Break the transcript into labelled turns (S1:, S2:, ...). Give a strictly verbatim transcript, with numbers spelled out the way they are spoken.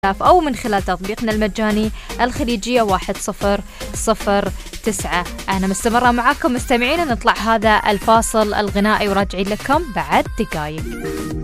S1: أو من خلال تطبيقنا المجاني الخليجية واحد صفر صفر تسعة. أنا مستمرة معاكم مستمعين، نطلع هذا الفاصل الغنائي وراجعين لكم بعد دقايق.